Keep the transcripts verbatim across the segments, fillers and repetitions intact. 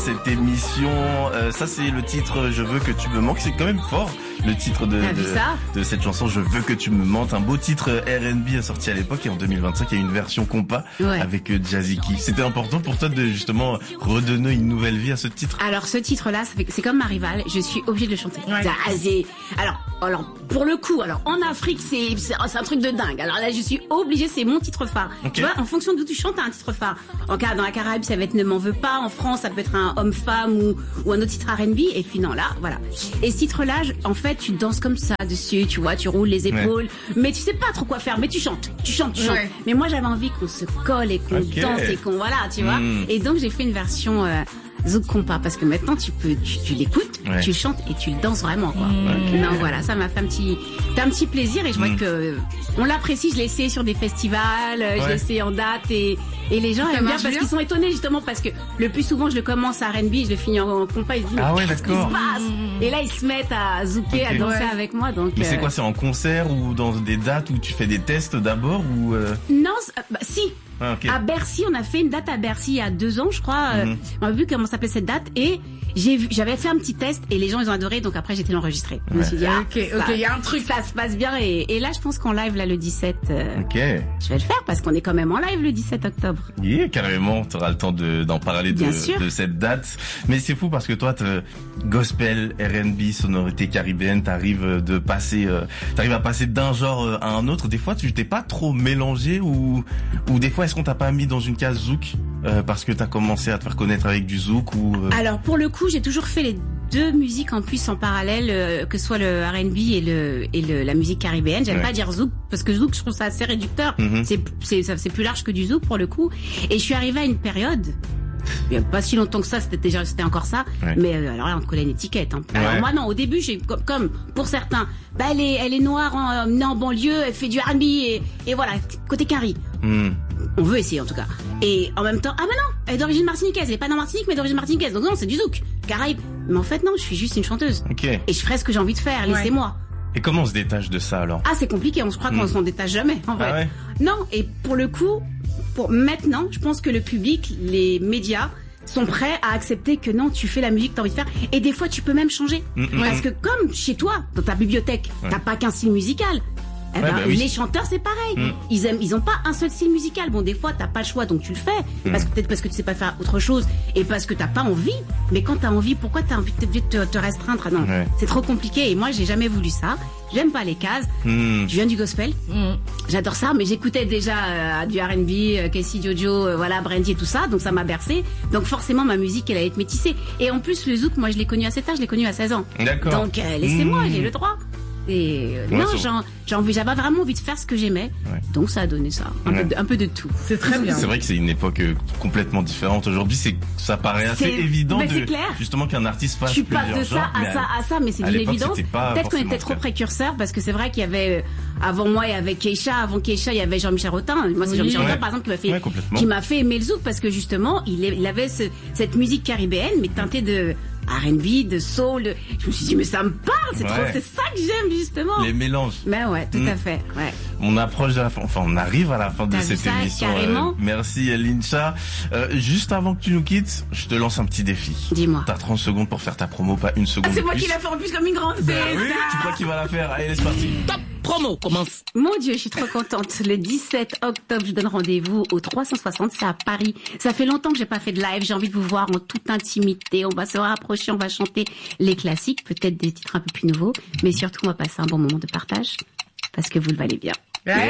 cette émission. Euh, ça, c'est le titre Je veux que tu me manques. C'est quand même fort, le titre de, de, de cette chanson Je veux que tu me manques. Un beau titre R and B sorti à l'époque, et en deux mille vingt-cinq, il y a une version compas ouais. avec Jazzy Key. C'était important pour toi de justement redonner une nouvelle vie à ce titre? Alors, ce titre-là, c'est comme ma rivale. Je suis obligée de le chanter. Ouais. Alors, alors, pour le coup, alors en Afrique, c'est un truc de dingue. Alors là, je suis obligée, c'est mon titre phare. Okay. Tu vois, en fonction d'où tu chantes, t'as un titre phare. En cas, dans la Caraïbe, ça va être Ne m'en veux pas. En France, ça peut être un homme-femme ou, ou un autre titre R and B. Et puis non, là, voilà. Et ce titre-là, en fait, tu danses comme ça dessus, tu vois, tu roules les épaules. Ouais. Mais tu sais pas trop quoi faire, mais tu chantes, tu chantes, tu chantes. Ouais. Mais moi, j'avais envie qu'on se colle et qu'on okay. danse et qu'on, voilà, tu vois. Mm. Et donc, j'ai fait une version... Euh, Zouk compas, parce que maintenant tu peux, tu, tu l'écoutes, ouais. tu le chantes et tu le danses vraiment, quoi. Okay. Non, voilà, ça m'a fait un petit, un petit plaisir et je vois mmh. que on l'apprécie. Je l'ai essayé sur des festivals, ouais. je l'ai essayé en date et, et les gens ça aiment bien parce qu'ils sont étonnés justement parce que le plus souvent je le commence à R and B, je le finis en, en compas, ils se disent ah ouais, qu'est-ce qui se passe mmh. Et là ils se mettent à zouker, okay. à danser ouais. avec moi. Donc. Mais euh... c'est quoi, c'est en concert ou dans des dates où tu fais des tests d'abord ou euh... Non, bah, si. Ah, okay. À Bercy, on a fait une date à Bercy il y a deux ans, je crois. Mm-hmm. euh, on a vu comment s'appelait cette date et j'ai vu, j'avais fait un petit test et les gens ils ont adoré. Donc après j'étais l'enregistrer. Je me suis dit ah, ok, ok, il y a un truc, ça se passe bien et, et là je pense qu'en live là le dix-sept, euh, ok, je vais le faire parce qu'on est quand même en live le dix-sept octobre. Yeah, carrément, tu auras le temps de d'en parler de, de cette date. Mais c'est fou parce que toi, te, gospel, R and B, sonorité caribéenne, t'arrives de passer, euh, t'arrives à passer d'un genre à un autre. Des fois, tu t'es pas trop mélangé ou ou des fois est-ce qu'on t'a pas mis dans une case zouk euh, parce que t'as commencé à te faire connaître avec du zouk ou euh... Alors pour le coup j'ai toujours fait les deux musiques en plus en parallèle, euh, que ce soit le R and B et le et le, la musique caribéenne. J'aime ouais. pas dire zouk parce que zouk je trouve ça assez réducteur. Mm-hmm. C'est c'est c'est plus large que du zouk pour le coup. Et je suis arrivée à une période. Il n'y a pas si longtemps que ça, c'était déjà, c'était encore ça. Ouais. Mais euh, alors là, on te collait une étiquette. Hein. Alors ouais. moi, non. Au début, j'ai comme, comme pour certains, bah elle est, elle est noire, en, née en banlieue, elle fait du R and B et, et voilà, côté Cari. Mm. On veut essayer en tout cas. Et en même temps, ah bah non, elle est d'origine martiniquaise, elle est pas dans Martinique, mais d'origine martiniquaise. Donc non, c'est du zouk, Caraïbes. Mais en fait non, je suis juste une chanteuse. Okay. Et je ferai ce que j'ai envie de faire. Laissez-moi. Et comment on se détache de ça alors? Ah, c'est compliqué. On se croit mm. qu'on s'en détache jamais. En vrai. Ah ouais. Non. Et pour le coup, pour maintenant, je pense que le public, les médias sont prêts à accepter que non, tu fais la musique que t'as envie de faire. Et des fois, tu peux même changer. Mmh, Parce mmh. que comme chez toi, dans ta bibliothèque, ouais. t'as pas qu'un style musical. Eh ben, ouais, bah oui. Les chanteurs, c'est pareil. Mmh. Ils aiment, ils ont pas un seul style musical. Bon, des fois, t'as pas le choix, donc tu le fais. Mmh. Parce que peut-être parce que tu sais pas faire autre chose et parce que t'as pas envie. Mais quand t'as envie, pourquoi t'as envie de te, te restreindre? Non, ouais. c'est trop compliqué. Et moi, j'ai jamais voulu ça. J'aime pas les cases. Mmh. Je viens du gospel. Mmh. J'adore ça, mais j'écoutais déjà euh, du R and B, euh, Casey Jojo, euh, voilà, Brandy et tout ça. Donc ça m'a bercé. Donc forcément, ma musique, elle allait être métissée. Et en plus, le zouk, moi, je l'ai connu à cet âge. Je l'ai connu à seize ans. D'accord. Donc euh, laissez-moi, mmh. j'ai le droit. Et euh, ouais, non, j'ai envie, j'avais vraiment envie de faire ce que j'aimais. Ouais. Donc ça a donné ça, un, ouais. peu, de, un peu de tout. C'est très bien. C'est vrai que c'est une époque complètement différente. Aujourd'hui, c'est ça paraît assez évident de justement qu'un artiste fasse tu plusieurs genres. Tu passes de ça à ça à ça, mais c'est d'une évidence. Peut-être qu'on était trop précurseurs parce que c'est vrai qu'il y avait avant moi, il y avait Keisha, avant Keisha, il y avait Jean-Michel Rotin. Moi, c'est oui. Jean-Michel ouais. Rotin par exemple qui m'a fait, ouais, qui m'a fait aimer le zouk parce que justement, il, il avait ce, cette musique caribéenne mais teintée de R and B, de soul. Je me suis dit mais ça me parle, c'est ouais. trop, c'est ça que j'aime justement. Les mélanges. Ben ouais, tout mmh. à fait. Ouais. On approche de la fin, enfin on arrive à la fin de cette ça, émission. Carrément. Euh, merci Lincha. Euh, juste avant que tu nous quittes, je te lance un petit défi. Dis-moi. T'as trente secondes pour faire ta promo, pas une seconde. C'est moi plus. qui la fais en plus comme une grande. Ben oui, tu crois qu'il va la faire? Allez, c'est parti. Top promo commence. Mon Dieu, je suis trop contente. Le dix-sept octobre, je donne rendez-vous au trois cent soixante, c'est à Paris. Ça fait longtemps que j'ai pas fait de live. J'ai envie de vous voir en toute intimité. On va se rapprocher, on va chanter les classiques, peut-être des titres un peu plus nouveaux, mais surtout on va passer un bon moment de partage parce que vous le valez bien. Hey,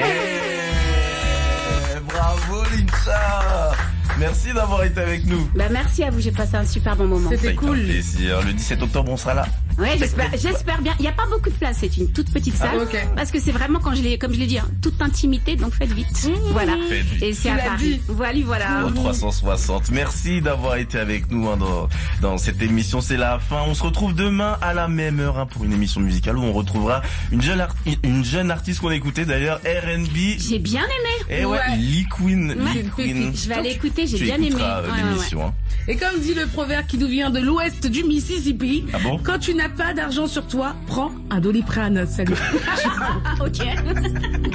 bravo Lincha. Merci d'avoir été avec nous. Bah merci à vous, j'ai passé un super bon moment. C'était cool. Plaisir. Le dix-sept octobre, on sera là. Ouais, j'espère, j'espère bien. Il n'y a pas beaucoup de place, c'est une toute petite salle. Ah, okay. Parce que c'est vraiment, quand je l'ai, comme je l'ai dit, hein, toute intimité, donc faites vite. Mmh. Voilà. Faites vite. Et c'est à Paris. Voilà, voilà. Au trois cent soixante. Merci d'avoir été avec nous hein, dans, dans cette émission. C'est la fin. On se retrouve demain à la même heure hein, pour une émission musicale où on retrouvera une jeune, art- une jeune artiste qu'on écoutait d'ailleurs, R and B. J'ai bien aimé. Et ouais, ouais. Lee Queen. Ouais. Lee Queen. Je vais aller écouter, j'ai tu bien aimé. Euh, ouais, l'émission. Ouais. Hein. Et comme dit le proverbe qui nous vient de l'ouest du Mississippi, ah bon quand tu n'as pas d'argent sur toi, prends un Doliprane. Salut. Ok.